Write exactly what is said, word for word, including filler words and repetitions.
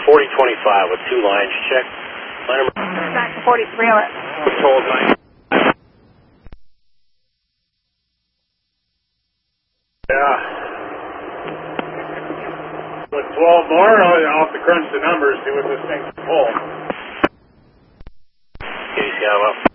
forty twenty-five with two lines. Check. Line number. Back to forty-three on it. Told nine. Yeah. With twelve more, I'll have to crunch the numbers, see what this thing can pull. Okay, yeah, well.